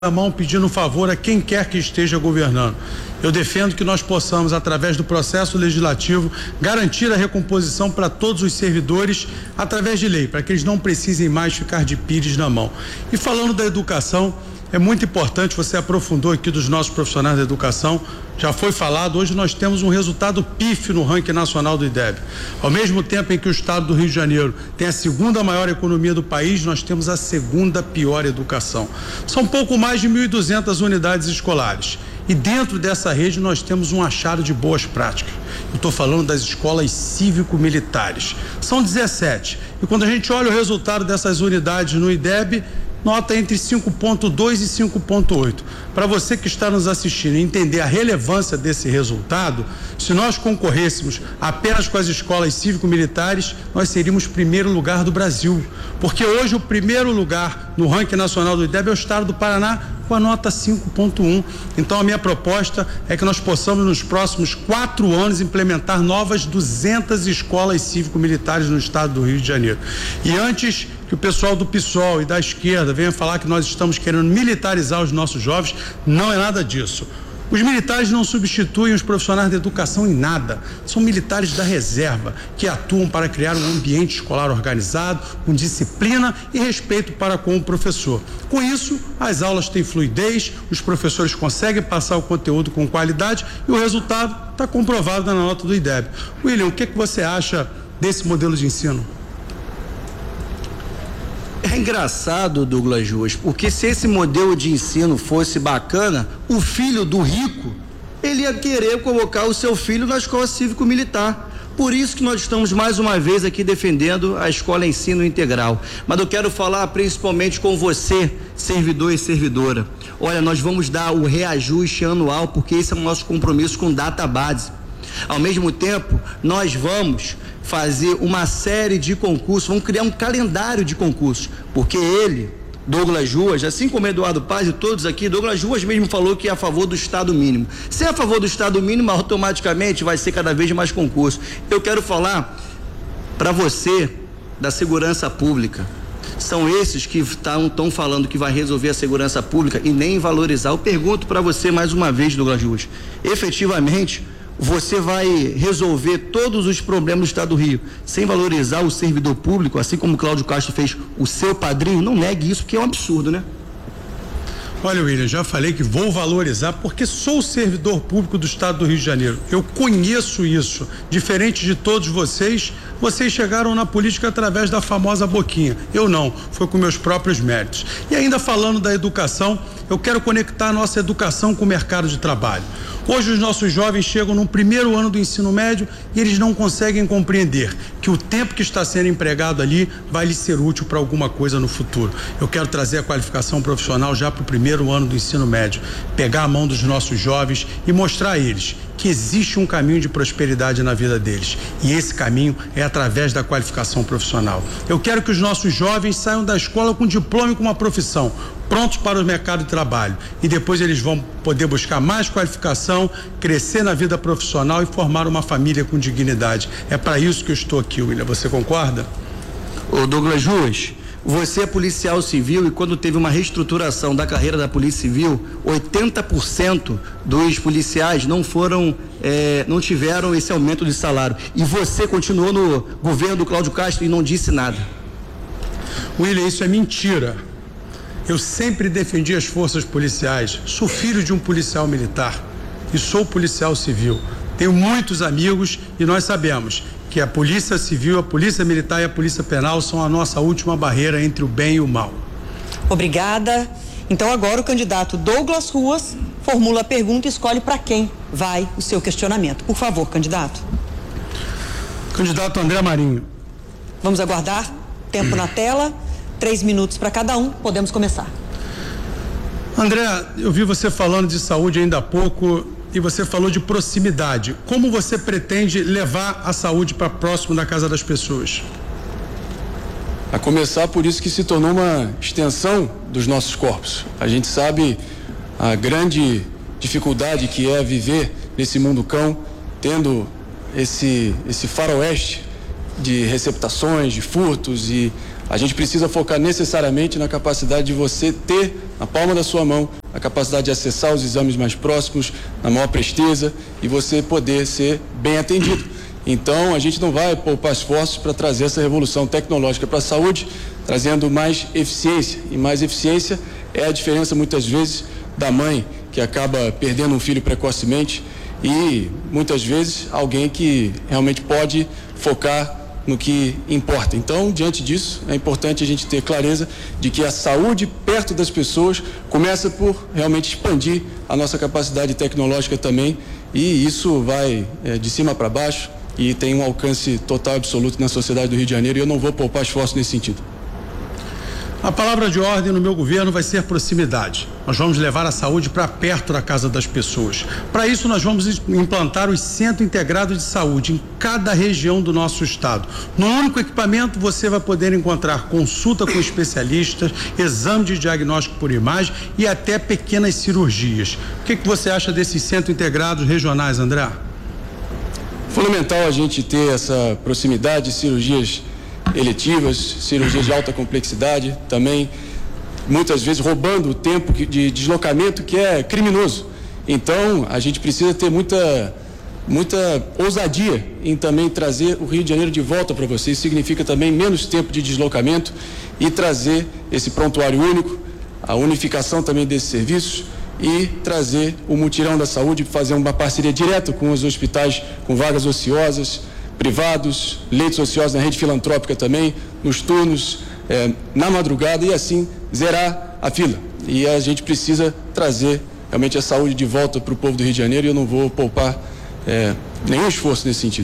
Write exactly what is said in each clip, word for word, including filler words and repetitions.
a mão pedindo um favor a quem quer que esteja governando. Eu defendo que nós possamos, através do processo legislativo, garantir a recomposição para todos os servidores através de lei, para que eles não precisem mais ficar de pires na mão. E falando da educação, é muito importante, você aprofundou aqui dos nossos profissionais da educação, já foi falado, hoje nós temos um resultado pífio no ranking nacional do IDEB. Ao mesmo tempo em que o estado do Rio de Janeiro tem a segunda maior economia do país, nós temos a segunda pior educação. São pouco mais de mil e duzentas unidades escolares. E dentro dessa rede nós temos um achado de boas práticas. Eu estou falando das escolas cívico-militares. São dezessete. E quando a gente olha o resultado dessas unidades no IDEB, nota entre cinco ponto dois e cinco ponto oito. Para você que está nos assistindo e entender a relevância desse resultado, se nós concorrêssemos apenas com as escolas cívico-militares, nós seríamos primeiro lugar do Brasil. Porque hoje o primeiro lugar no ranking nacional do IDEB é o estado do Paraná, com a nota cinco ponto um. Então a minha proposta é que nós possamos nos próximos quatro anos implementar novas duzentas escolas cívico-militares no estado do Rio de Janeiro. E antes que o pessoal do PSOL e da esquerda venha falar que nós estamos querendo militarizar os nossos jovens, não é nada disso. Os militares não substituem os profissionais da educação em nada. São militares da reserva, que atuam para criar um ambiente escolar organizado, com disciplina e respeito para com o professor. Com isso, as aulas têm fluidez, os professores conseguem passar o conteúdo com qualidade e o resultado está comprovado na nota do IDEB. William, o que, que você acha desse modelo de ensino? É engraçado, Douglas Ruas, porque se esse modelo de ensino fosse bacana, o filho do rico, ele ia querer colocar o seu filho na escola cívico-militar. Por isso que nós estamos mais uma vez aqui defendendo a escola ensino integral. Mas eu quero falar principalmente com você, servidor e servidora. Olha, nós vamos dar o reajuste anual, porque esse é o nosso compromisso com database. Ao mesmo tempo, nós vamos fazer uma série de concursos, vamos criar um calendário de concursos, porque ele, Douglas Ruas, assim como Eduardo Paz e todos aqui, Douglas Ruas mesmo falou que é a favor do Estado mínimo. Se é a favor do Estado mínimo, automaticamente vai ser cada vez mais concurso. Eu quero falar para você da segurança pública. São esses que estão falando que vai resolver a segurança pública e nem valorizar. Eu pergunto para você mais uma vez, Douglas Ruas, efetivamente, você vai resolver todos os problemas do Estado do Rio sem valorizar o servidor público, assim como o Cláudio Castro fez o seu padrinho? Não negue isso, porque é um absurdo, né? Olha, William, já falei que vou valorizar porque sou servidor público do Estado do Rio de Janeiro. Eu conheço isso. Diferente de todos vocês, vocês chegaram na política através da famosa boquinha. Eu não, foi com meus próprios méritos. E ainda falando da educação, eu quero conectar a nossa educação com o mercado de trabalho. Hoje os nossos jovens chegam no primeiro ano do ensino médio e eles não conseguem compreender que o tempo que está sendo empregado ali vai lhe ser útil para alguma coisa no futuro. Eu quero trazer a qualificação profissional já para o primeiro ano do ensino médio, pegar a mão dos nossos jovens e mostrar a eles que existe um caminho de prosperidade na vida deles. E esse caminho é através da qualificação profissional. Eu quero que os nossos jovens saiam da escola com diploma e com uma profissão, prontos para o mercado de trabalho. E depois eles vão poder buscar mais qualificação, crescer na vida profissional e formar uma família com dignidade. É para isso que eu estou aqui, William. Você concorda? Ô Douglas Ruas, você é policial civil e quando teve uma reestruturação da carreira da Polícia Civil, oitenta por cento dos policiais não foram, é, não tiveram esse aumento de salário. E você continuou no governo do Cláudio Castro e não disse nada. William, isso é mentira. Eu sempre defendi as forças policiais. Sou filho de um policial militar e sou policial civil. Tenho muitos amigos e nós sabemos que a Polícia Civil, a Polícia Militar e a Polícia Penal são a nossa última barreira entre o bem e o mal. Obrigada. Então agora o candidato Douglas Ruas formula a pergunta e escolhe para quem vai o seu questionamento. Por favor, candidato. Candidato André Marinho. Vamos aguardar. Tempo na tela. Três minutos para cada um. Podemos começar. André, eu vi você falando de saúde ainda há pouco e você falou de proximidade. Como você pretende levar a saúde para próximo da casa das pessoas? A começar por isso que se tornou uma extensão dos nossos corpos. A gente sabe a grande dificuldade que é viver nesse mundo cão, tendo esse, esse faroeste de receptações, de furtos e A gente precisa focar necessariamente na capacidade de você ter na palma da sua mão a capacidade de acessar os exames mais próximos, na maior presteza, e você poder ser bem atendido. Então, a gente não vai poupar esforços para trazer essa revolução tecnológica para a saúde, trazendo mais eficiência. E mais eficiência é a diferença, muitas vezes, da mãe que acaba perdendo um filho precocemente e, muitas vezes, alguém que realmente pode focar no que importa. Então, diante disso, é importante a gente ter clareza de que a saúde perto das pessoas começa por realmente expandir a nossa capacidade tecnológica também, e isso vai é, de cima para baixo e tem um alcance total absoluto na sociedade do Rio de Janeiro, e eu não vou poupar esforço nesse sentido. A palavra de ordem no meu governo vai ser proximidade. Nós vamos levar a saúde para perto da casa das pessoas. Para isso, nós vamos implantar os Centros Integrados de Saúde em cada região do nosso estado. No único equipamento, você vai poder encontrar consulta com especialistas, exame de diagnóstico por imagem e até pequenas cirurgias. O que, que você acha desses Centros Integrados regionais, André? Fundamental a gente ter essa proximidade, cirurgias eletivas, cirurgias de alta complexidade, também muitas vezes roubando o tempo de deslocamento que é criminoso. Então, a gente precisa ter muita, muita ousadia em também trazer o Rio de Janeiro de volta para você. Isso significa também menos tempo de deslocamento e trazer esse prontuário único, a unificação também desses serviços e trazer o mutirão da saúde, fazer uma parceria direta com os hospitais com vagas ociosas, privados, leitos ociosos na rede filantrópica também, nos turnos, eh, na madrugada, e assim zerar a fila. E a gente precisa trazer realmente a saúde de volta para o povo do Rio de Janeiro, e eu não vou poupar eh, nenhum esforço nesse sentido.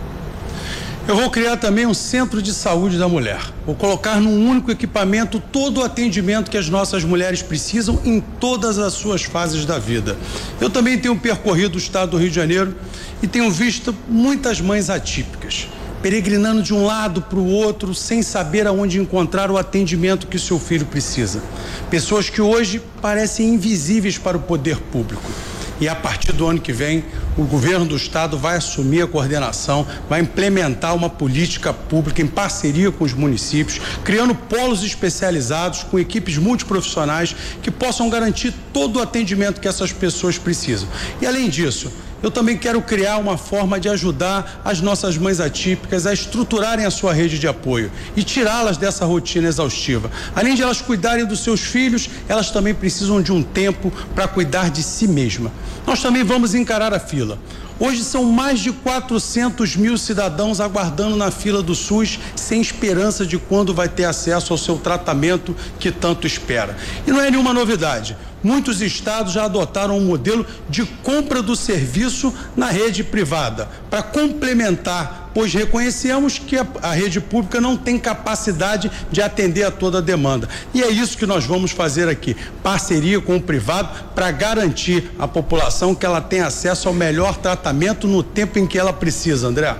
Eu vou criar também um centro de saúde da mulher. Vou colocar num único equipamento todo o atendimento que as nossas mulheres precisam em todas as suas fases da vida. Eu também tenho percorrido o estado do Rio de Janeiro e tenho visto muitas mães atípicas, peregrinando de um lado para o outro, sem saber aonde encontrar o atendimento que o seu filho precisa. Pessoas que hoje parecem invisíveis para o poder público. E a partir do ano que vem, o governo do estado vai assumir a coordenação, vai implementar uma política pública em parceria com os municípios, criando polos especializados com equipes multiprofissionais que possam garantir todo o atendimento que essas pessoas precisam. E além disso, eu também quero criar uma forma de ajudar as nossas mães atípicas a estruturarem a sua rede de apoio e tirá-las dessa rotina exaustiva. Além de elas cuidarem dos seus filhos, elas também precisam de um tempo para cuidar de si mesma. Nós também vamos encarar a fila. Hoje são mais de quatrocentos mil cidadãos aguardando na fila do SUS sem esperança de quando vai ter acesso ao seu tratamento que tanto espera. E não é nenhuma novidade. Muitos estados já adotaram um modelo de compra do serviço na rede privada, para complementar, pois reconhecemos que a, a rede pública não tem capacidade de atender a toda a demanda. E é isso que nós vamos fazer aqui, parceria com o privado, para garantir à população que ela tenha acesso ao melhor tratamento no tempo em que ela precisa, André.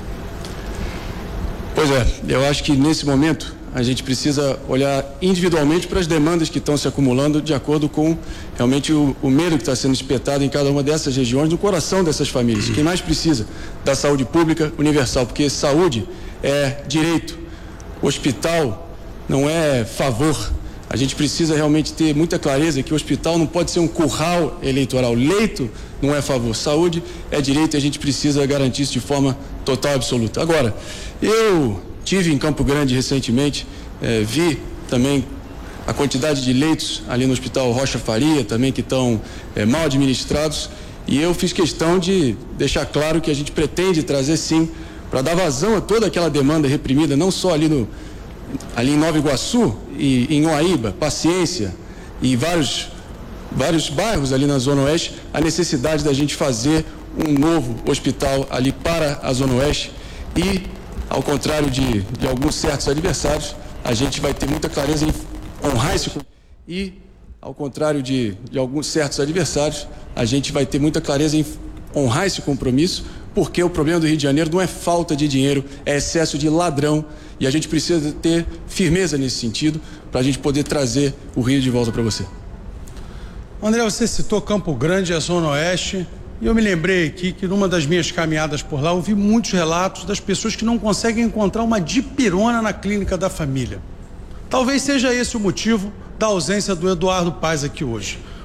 Pois é, eu acho que nesse momento a gente precisa olhar individualmente para as demandas que estão se acumulando de acordo com realmente o, o medo que está sendo espetado em cada uma dessas regiões, no coração dessas famílias. Quem mais precisa da saúde pública universal, porque saúde é direito, hospital não é favor. A gente precisa realmente ter muita clareza que o hospital não pode ser um curral eleitoral, leito não é favor, saúde é direito e a gente precisa garantir isso de forma total e absoluta. Agora, eu estive em Campo Grande recentemente, eh, vi também a quantidade de leitos ali no Hospital Rocha Faria, também que estão eh, mal administrados, e eu fiz questão de deixar claro que a gente pretende trazer sim, para dar vazão a toda aquela demanda reprimida, não só ali, no, ali em Nova Iguaçu e em Uaíba, Paciência e vários, vários bairros ali na Zona Oeste, a necessidade da gente fazer um novo hospital ali para a Zona Oeste e ao contrário de, de alguns certos adversários, a gente vai ter muita clareza em honrar esse e, ao contrário de, de alguns certos adversários, a gente vai ter muita clareza em honrar esse compromisso, porque o problema do Rio de Janeiro não é falta de dinheiro, é excesso de ladrão, e a gente precisa ter firmeza nesse sentido para a gente poder trazer o Rio de volta para você. André, você citou Campo Grande e a Zona Oeste. E eu me lembrei aqui que numa das minhas caminhadas por lá, eu vi muitos relatos das pessoas que não conseguem encontrar uma dipirona na clínica da família. Talvez seja esse o motivo da ausência do Eduardo Paes aqui hoje.